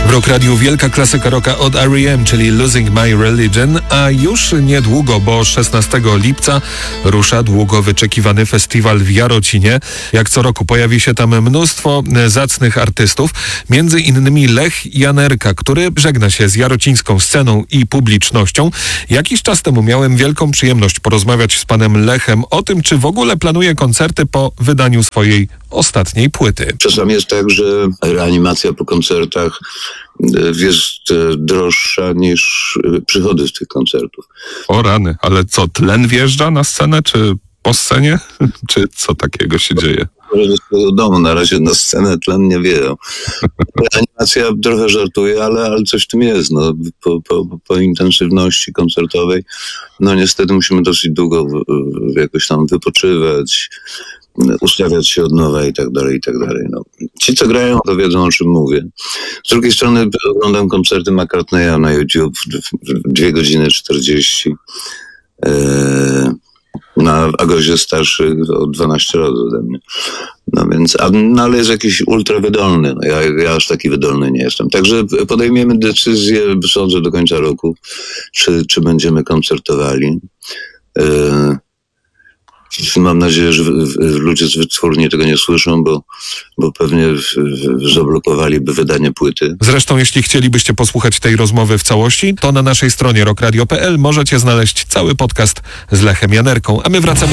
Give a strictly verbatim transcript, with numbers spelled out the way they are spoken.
W Rock Radiu wielka klasyka rocka od R E M, czyli Losing My Religion, a już niedługo, bo szesnastego lipca rusza długo wyczekiwany festiwal w Jarocinie. Jak co roku pojawi się tam mnóstwo zacnych artystów, między innymi Lech Janerka, który żegna się z jarocińską sceną i publicznością. Jakiś czas temu miałem wielką przyjemność porozmawiać z panem Lechem o tym, czy w ogóle planuje koncerty po wydaniu swojej ostatniej płyty. Czasami jest tak, że reanimacja po koncertach jest droższa niż przychody z tych koncertów. O rany, ale co, tlen wjeżdża na scenę, czy po scenie? Czy co takiego się dzieje? Ze swojego domu na razie na scenę tlen nie wieją. Reanimacja trochę żartuje, ale, ale coś w tym jest. No, po, po, po intensywności koncertowej, no niestety musimy dosyć długo w, w jakoś tam wypoczywać, ustawiać się od nowa i tak dalej, i tak dalej. No. Ci, co grają, to wiedzą, o czym mówię. Z drugiej strony oglądam koncerty McCartneya na YouTube, dwie godziny czterdzieści. Eee, na Agozie starszy o dwanaście lat ode mnie. No więc, a, no ale jest jakiś ultra wydolny. No ja, ja aż taki wydolny nie jestem. Także podejmiemy decyzję, sądzę, do końca roku, czy, czy będziemy koncertowali. Eee, Mam nadzieję, że ludzie z wytwórni tego nie słyszą, bo, bo pewnie zablokowaliby wydanie płyty. Zresztą, jeśli chcielibyście posłuchać tej rozmowy w całości, to na naszej stronie rock radio kropka p l możecie znaleźć cały podcast z Lechem Janerką, a my wracamy